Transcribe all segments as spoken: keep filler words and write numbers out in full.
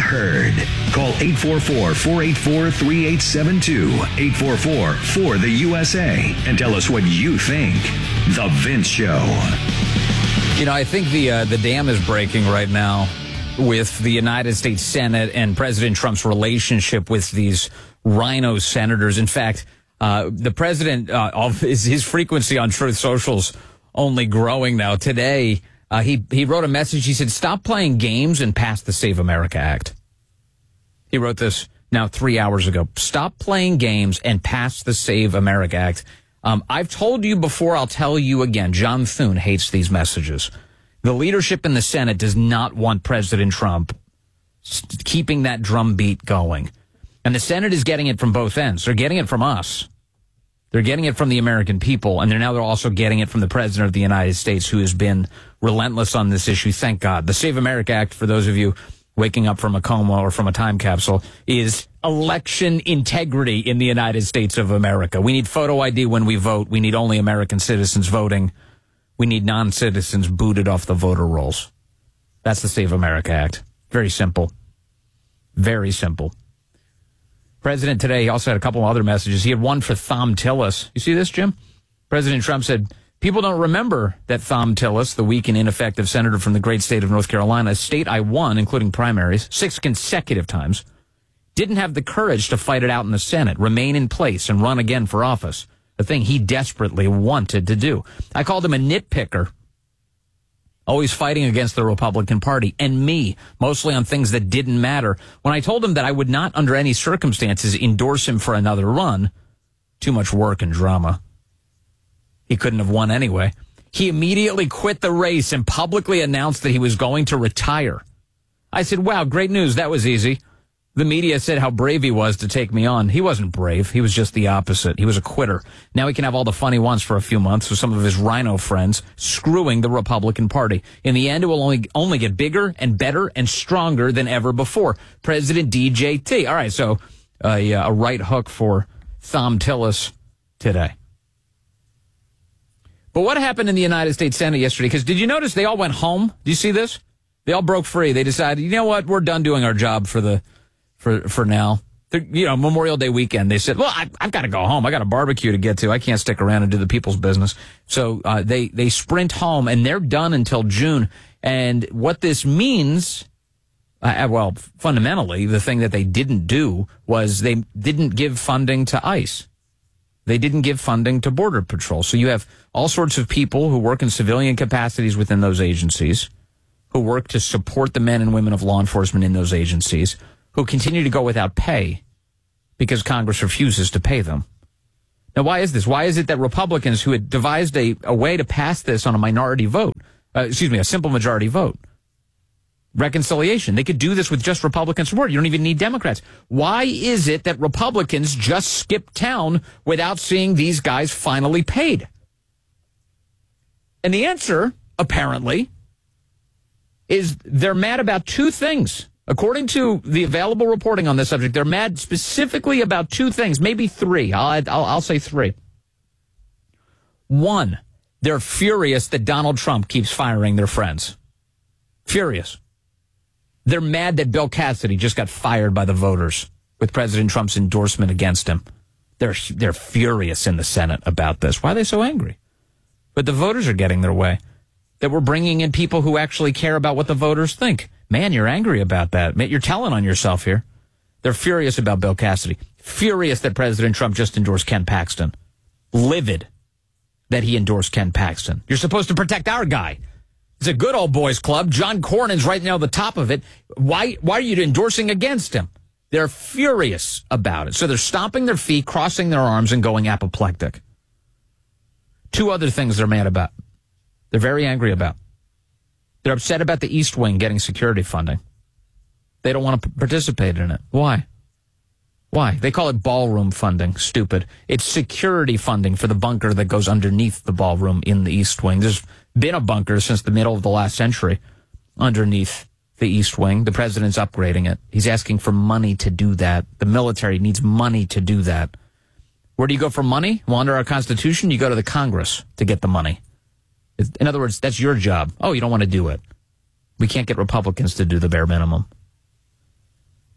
heard. Call eight four four, four eight four, three eight seven two, eight four four, four the U S A, and tell us what you think. The Vince Show. You know, I think the uh, the dam is breaking right now with the United States Senate and President Trump's relationship with these rhino senators. In fact, uh, the president, uh, of his, his frequency on Truth Social's only growing now. Today, uh, he, he wrote a message. He said, stop playing games and pass the Save America Act. He wrote this now three hours ago. Stop playing games and pass the Save America Act. Um, I've told you before, I'll tell you again, John Thune hates these messages. The leadership in the Senate does not want President Trump keeping that drumbeat going. And the Senate is getting it from both ends. They're getting it from us. They're getting it from the American people, and they're now they're also getting it from the President of the United States, who has been relentless on this issue, thank God. The Save America Act, for those of you waking up from a coma or from a time capsule, is election integrity in the United States of America. We need photo I D when we vote. We need only American citizens voting. We need non-citizens booted off the voter rolls. That's the Save America Act. Very simple. Very simple. President today also had a couple other messages. He had one for Thom Tillis. You see this, Jim? President Trump said, people don't remember that Thom Tillis, the weak and ineffective senator from the great state of North Carolina, a state I won, including primaries, six consecutive times, didn't have the courage to fight it out in the Senate, remain in place, and run again for office, the thing he desperately wanted to do. I called him a nitpicker, always fighting against the Republican Party, and me, mostly on things that didn't matter. When I told him that I would not, under any circumstances, endorse him for another run, too much work and drama. He couldn't have won anyway. He immediately quit the race and publicly announced that he was going to retire. I said, wow, great news. That was easy. The media said how brave he was to take me on. He wasn't brave. He was just the opposite. He was a quitter. Now he can have all the fun he wants for a few months with some of his rhino friends screwing the Republican Party. In the end, it will only only get bigger and better and stronger than ever before. President D J T. All right, so uh, yeah, a right hook for Thom Tillis today. But what happened in the United States Senate yesterday? Because did you notice they all went home? Do you see this? They all broke free. They decided, you know what, we're done doing our job for the for for now. They're, you know, Memorial Day weekend, they said, well, I, I've got to go home. I got a barbecue to get to. I can't stick around and do the people's business. So uh, they, they sprint home, and they're done until June. And what this means, uh, well, fundamentally, the thing that they didn't do was they didn't give funding to ICE. They didn't give funding to Border Patrol. So you have all sorts of people who work in civilian capacities within those agencies, who work to support the men and women of law enforcement in those agencies, who continue to go without pay because Congress refuses to pay them. Now, why is this? Why is it that Republicans who had devised a, a way to pass this on a minority vote, uh, excuse me, a simple majority vote, reconciliation, they could do this with just Republican support. You don't even need Democrats. Why is it that Republicans just skip town without seeing these guys finally paid? And the answer, apparently, is they're mad about two things. According to the available reporting on this subject, they're mad specifically about two things, maybe three. I'll, I'll, I'll say three. One, they're furious that Donald Trump keeps firing their friends. Furious. They're mad that Bill Cassidy just got fired by the voters with President Trump's endorsement against him. They're, they're furious in the Senate about this. Why are they so angry? But the voters are getting their way. That we're bringing in people who actually care about what the voters think. Man, you're angry about that. You're telling on yourself here. They're furious about Bill Cassidy. Furious that President Trump just endorsed Ken Paxton. Livid that he endorsed Ken Paxton. You're supposed to protect our guy. It's a good old boys club. John Cornyn's right now at the top of it. Why, why are you endorsing against him? They're furious about it. So they're stomping their feet, crossing their arms, and going apoplectic. Two other things they're mad about. They're very angry about. They're upset about the East Wing getting security funding. They don't want to participate in it. Why? Why? They call it ballroom funding. Stupid. It's security funding for the bunker that goes underneath the ballroom in the East Wing. There's been a bunker since the middle of the last century underneath the East Wing. The president's upgrading it. He's asking for money to do that. The military needs money to do that. Where do you go for money? Well, under our Constitution, you go to the Congress to get the money. In other words, that's your job. Oh, you don't want to do it. We can't get Republicans to do the bare minimum.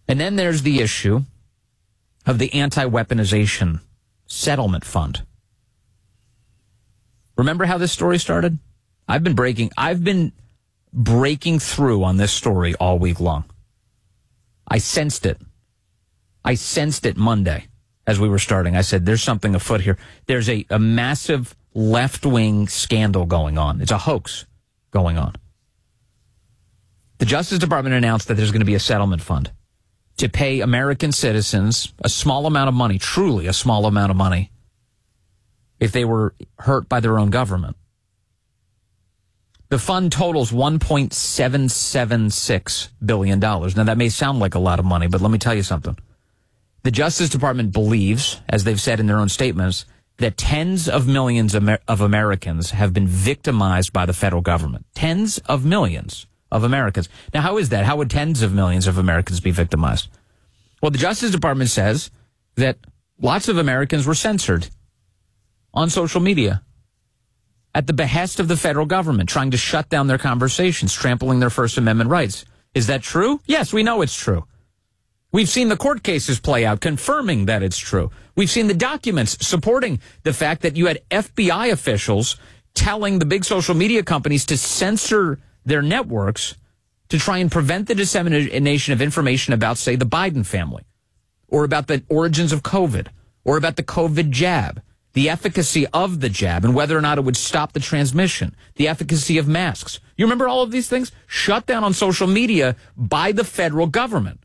And then there's the issue of the anti-weaponization settlement fund. Remember how this story started? I've been breaking, I've been breaking through on this story all week long. I sensed it. I sensed it Monday as we were starting. I said, there's something afoot here. There's a, a massive left-wing scandal going on. It's a hoax going on. The Justice Department announced that there's going to be a settlement fund to pay American citizens a small amount of money, truly a small amount of money, if they were hurt by their own government. The fund totals one point seven seven six billion dollars. Now, that may sound like a lot of money, but let me tell you something. The Justice Department believes, as they've said in their own statements, that tens of millions of Americans have been victimized by the federal government. Tens of millions of Americans. Now, how is that? How would tens of millions of Americans be victimized? Well, the Justice Department says that lots of Americans were censored on social media at the behest of the federal government, trying to shut down their conversations, trampling their First Amendment rights. Is that true? Yes, we know it's true. We've seen the court cases play out confirming that it's true. We've seen the documents supporting the fact that you had F B I officials telling the big social media companies to censor their networks to try and prevent the dissemination of information about, say, the Biden family, or about the origins of COVID, or about the COVID jab, the efficacy of the jab, and whether or not it would stop the transmission, the efficacy of masks. You remember all of these things? Shut down on social media by the federal government.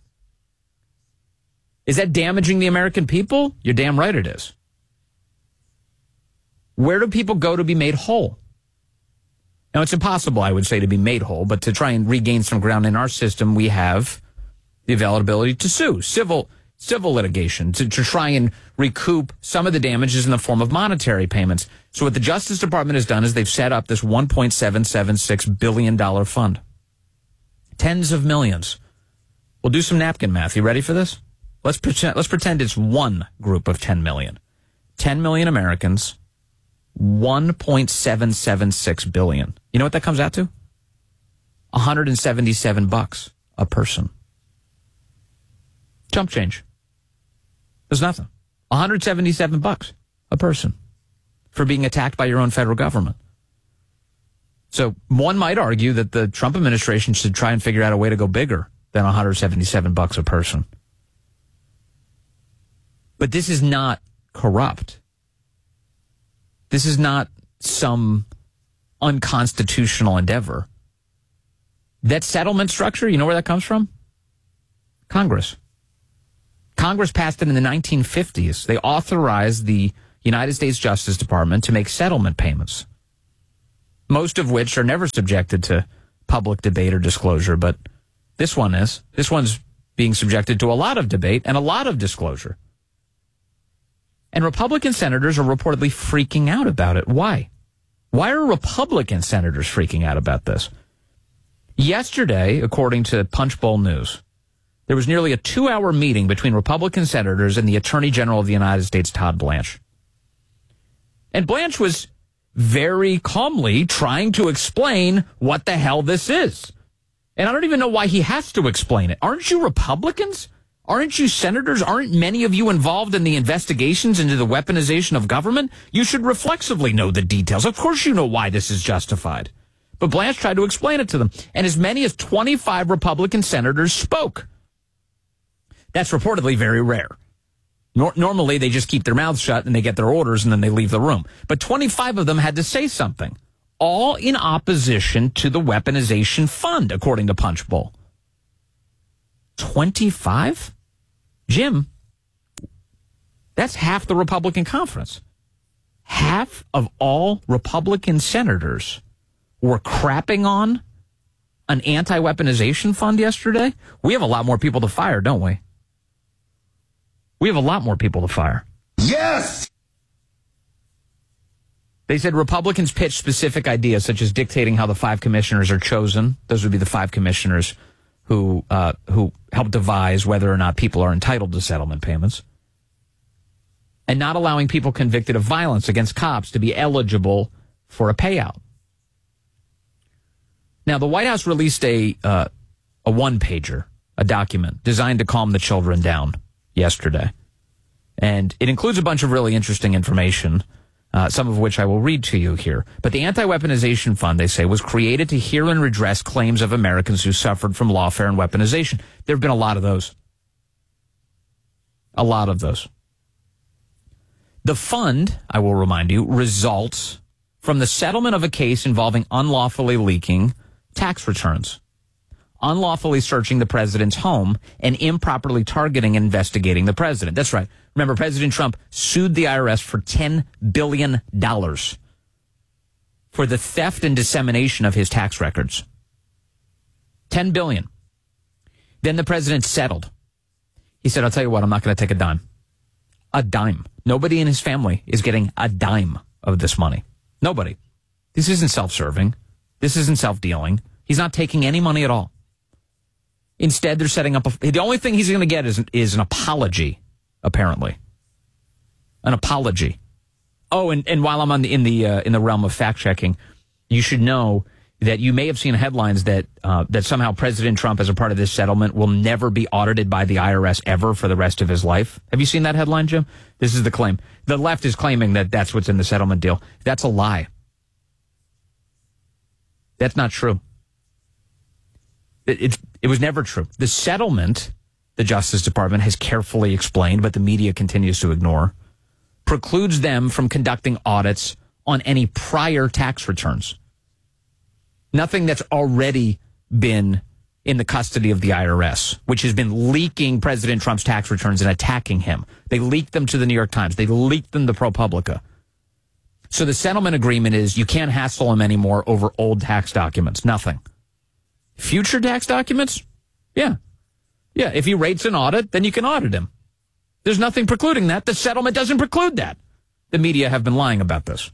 Is that damaging the American people? You're damn right it is. Where do people go to be made whole? Now, it's impossible, I would say, to be made whole, but to try and regain some ground in our system, we have the availability to sue, civil civil litigation, to, to try and recoup some of the damages in the form of monetary payments. So what the Justice Department has done is they've set up this one point seven seven six billion dollars fund. Tens of millions. We'll do some napkin math. You ready for this? Let's pretend, let's pretend it's one group of ten million. ten million Americans, one point seven seven six billion. You know what that comes out to? one hundred seventy-seven bucks a person. Chump change. There's nothing. one hundred seventy-seven bucks a person for being attacked by your own federal government. So one might argue that the Trump administration should try and figure out a way to go bigger than one hundred seventy-seven bucks a person. But this is not corrupt. This is not some unconstitutional endeavor. That settlement structure, you know where that comes from? Congress. Congress passed it in the nineteen fifties. They authorized the United States Justice Department to make settlement payments, most of which are never subjected to public debate or disclosure, but this one is. This one's being subjected to a lot of debate and a lot of disclosure. And Republican senators are reportedly freaking out about it. Why? Why are Republican senators freaking out about this? Yesterday, according to Punchbowl News, there was nearly a two-hour meeting between Republican senators and the Attorney General of the United States, Todd Blanche. And Blanche was very calmly trying to explain what the hell this is. And I don't even know why he has to explain it. Aren't you Republicans? Aren't you senators? Aren't many of you involved in the investigations into the weaponization of government? You should reflexively know the details. Of course you know why this is justified. But Blanche tried to explain it to them. And as many as twenty-five Republican senators spoke. That's reportedly very rare. Nor- normally, they just keep their mouths shut and they get their orders and then they leave the room. But twenty-five of them had to say something, all in opposition to the weaponization fund, according to Punchbowl. twenty-five? Jim, that's half the Republican conference. Half of all Republican senators were crapping on an anti-weaponization fund yesterday. We have a lot more people to fire, don't we? We have a lot more people to fire. Yes! They said Republicans pitched specific ideas, such as dictating how the five commissioners are chosen. Those would be the five commissioners who uh, who help devise whether or not people are entitled to settlement payments. And not allowing people convicted of violence against cops to be eligible for a payout. Now, the White House released a uh, a one-pager, a document designed to calm the children down yesterday. And it includes a bunch of really interesting information, uh, some of which I will read to you here. But the Anti-Weaponization Fund, they say, was created to hear and redress claims of Americans who suffered from lawfare and weaponization. There have been a lot of those. A lot of those. The fund, I will remind you, results from the settlement of a case involving unlawfully leaking tax returns, unlawfully searching the president's home, and improperly targeting and investigating the president. That's right. Remember, President Trump sued the I R S for ten billion dollars for the theft and dissemination of his tax records. ten billion dollars. Then the president settled. He said, I'll tell you what, I'm not going to take a dime. A dime. Nobody in his family is getting a dime of this money. Nobody. This isn't self-serving. This isn't self-dealing. He's not taking any money at all. Instead, they're setting up a... The only thing he's going to get is, is an apology, apparently. An apology. Oh, and, and while I'm on the, in the uh, in the realm of fact-checking, you should know that you may have seen headlines that uh, that somehow President Trump, as a part of this settlement, will never be audited by the I R S ever for the rest of his life. Have you seen that headline, Jim? This is the claim. The left is claiming that that's what's in the settlement deal. That's a lie. That's not true. It, it, it was never true. The settlement, the Justice Department has carefully explained, but the media continues to ignore, precludes them from conducting audits on any prior tax returns. Nothing that's already been in the custody of the I R S, which has been leaking President Trump's tax returns and attacking him. They leaked them to the New York Times. They leaked them to ProPublica. So the settlement agreement is you can't hassle him anymore over old tax documents. Nothing. Future tax documents? Yeah. Yeah, if he rates an audit, then you can audit him. There's nothing precluding that. The settlement doesn't preclude that. The media have been lying about this.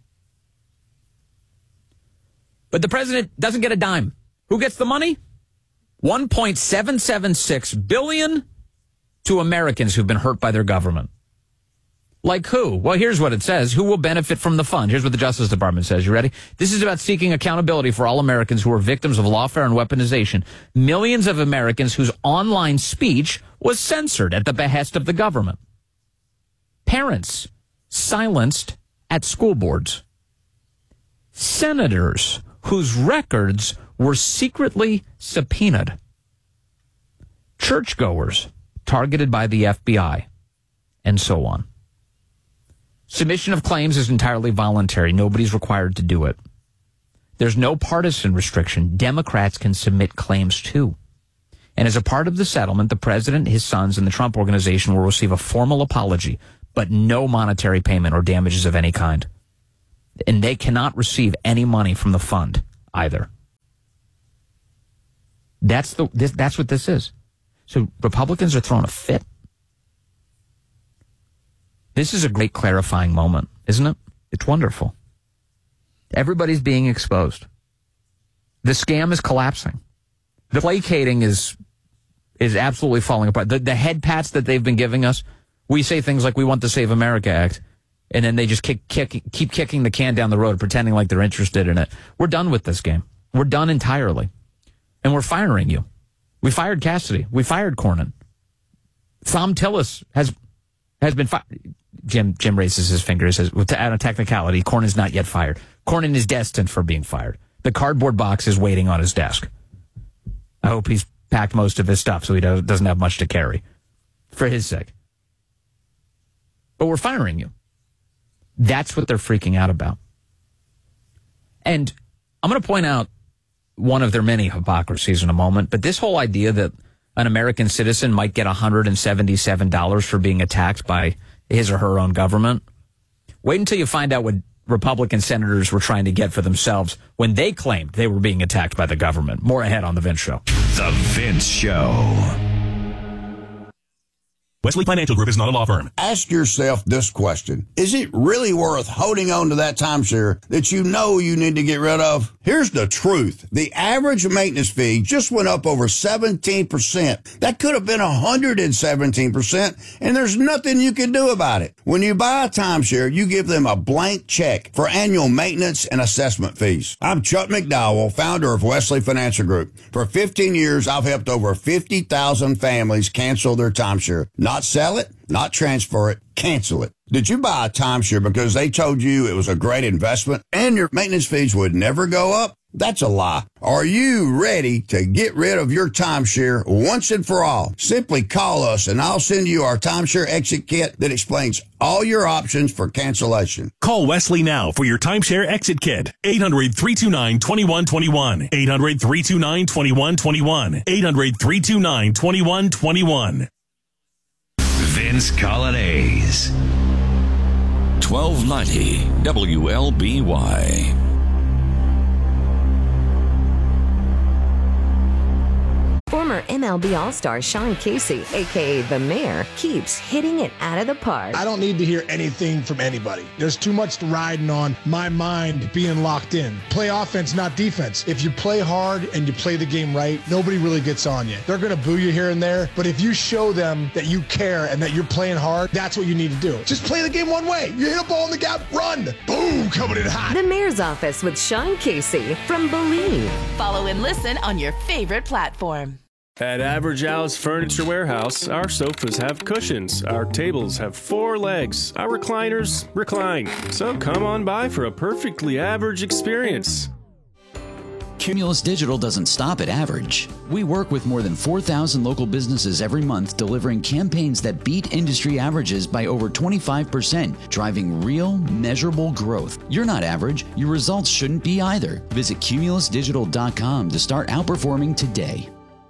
But the president doesn't get a dime. Who gets the money? one point seven seven six billion dollars to Americans who've been hurt by their government. Like who? Well, here's what it says. Who will benefit from the fund? Here's what the Justice Department says. You ready? This is about seeking accountability for all Americans who are victims of lawfare and weaponization. Millions of Americans whose online speech was censored at the behest of the government. Parents silenced at school boards. Senators whose records were secretly subpoenaed. Churchgoers targeted by the F B I, and so on. Submission of claims is entirely voluntary. Nobody's required to do it. There's no partisan restriction. Democrats can submit claims too. And as a part of the settlement, the president, his sons, and the Trump Organization will receive a formal apology, but no monetary payment or damages of any kind. And they cannot receive any money from the fund either. That's the this, that's what this is. So Republicans are throwing a fit. This is a great clarifying moment, isn't it? It's wonderful. Everybody's being exposed. The scam is collapsing. The placating is is absolutely falling apart. The, the head pats that they've been giving us, we say things like we want the Save America Act, and then they just kick, kick, keep kicking the can down the road, pretending like they're interested in it. We're done with this game. We're done entirely. And we're firing you. We fired Cassidy. We fired Cornyn. Thom Tillis has has been fired. Jim Jim raises his finger and says, well, to add a technicality, Cornyn's not yet fired. Cornyn is destined for being fired. The cardboard box is waiting on his desk. I hope he's packed most of his stuff so he doesn't have much to carry, for his sake. But we're firing you. That's what they're freaking out about. And I'm going to point out one of their many hypocrisies in a moment, but this whole idea that an American citizen might get one hundred seventy-seven dollars for being attacked by his or her own government, wait until you find out what Republican senators were trying to get for themselves when they claimed they were being attacked by the government. More ahead on The Vince Show. The Vince Show. Wesley Financial Group is not a law firm. Ask yourself this question. Is it really worth holding on to that timeshare that you know you need to get rid of? Here's the truth. The average maintenance fee just went up over seventeen percent. That could have been one hundred seventeen percent, and there's nothing you can do about it. When you buy a timeshare, you give them a blank check for annual maintenance and assessment fees. I'm Chuck McDowell, founder of Wesley Financial Group. For fifteen years, I've helped over fifty thousand families cancel their timeshare. Not sell it, not transfer it, cancel it. Did you buy a timeshare because they told you it was a great investment and your maintenance fees would never go up? That's a lie. Are you ready to get rid of your timeshare once and for all? Simply call us and I'll send you our timeshare exit kit that explains all your options for cancellation. Call Wesley now for your timeshare exit kit. eight hundred, three two nine, two one two one. eight hundred, three two nine, two one two one. eight hundred, three two nine, two one two one. Vince Colonnese. twelve ninety W L B Y. Former M L B All-Star Sean Casey, a k a. The Mayor, keeps hitting it out of the park. I don't need to hear anything from anybody. There's too much riding on my mind being locked in. Play offense, not defense. If you play hard and you play the game right, nobody really gets on you. They're going to boo you here and there, but if you show them that you care and that you're playing hard, that's what you need to do. Just play the game one way. You hit a ball in the gap, run. Boom, coming in hot. The Mayor's Office with Sean Casey from Believe. Follow and listen on your favorite platform. At Average Al's Furniture Warehouse, our sofas have cushions, our tables have four legs, our recliners recline. So come on by for a perfectly average experience. Cumulus Digital doesn't stop at average. We work with more than four thousand local businesses every month, delivering campaigns that beat industry averages by over twenty-five percent, driving real, measurable growth. You're not average. Your results shouldn't be either. Visit cumulus digital dot com to start outperforming today.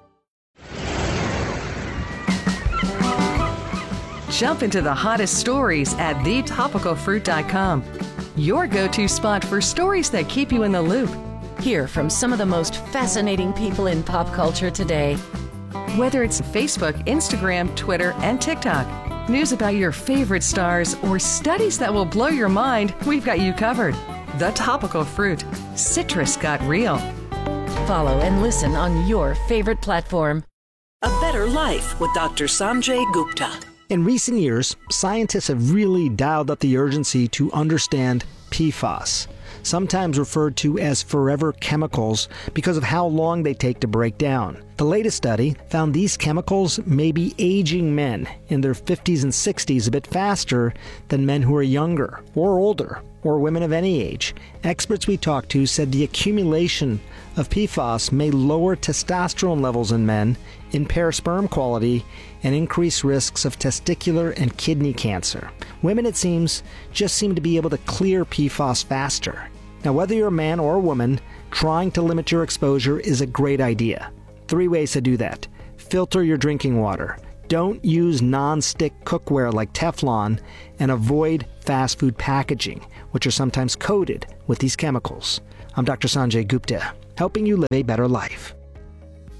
Jump into the hottest stories at the topical fruit dot com. Your go-to spot for stories that keep you in the loop. Hear from some of the most fascinating people in pop culture today. Whether it's Facebook, Instagram, Twitter, and TikTok, news about your favorite stars, or studies that will blow your mind, we've got you covered. The Topical Fruit. Citrus got real. Follow and listen on your favorite platform. A Better Life with Doctor Sanjay Gupta. In recent years, scientists have really dialed up the urgency to understand P FAS, sometimes referred to as forever chemicals because of how long they take to break down. The latest study found these chemicals may be aging men in their fifties and sixties a bit faster than men who are younger or older, or women of any age. Experts we talked to said the accumulation of P FAS may lower testosterone levels in men, impair sperm quality, and increase risks of testicular and kidney cancer. Women, it seems, just seem to be able to clear P FAS faster. Now, whether you're a man or a woman, trying to limit your exposure is a great idea. Three ways to do that. Filter your drinking water. Don't use non-stick cookware like Teflon, and avoid fast food packaging, which are sometimes coated with these chemicals. I'm Doctor Sanjay Gupta, helping you live a better life.